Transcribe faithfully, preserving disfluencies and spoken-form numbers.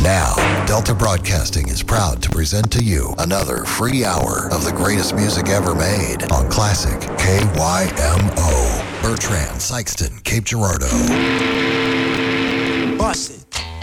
Now, Delta Broadcasting is proud to present to you another free hour of the greatest music ever made on Classic K Y M O. Bertrand, Sykeston, Cape Girardeau. Bust it.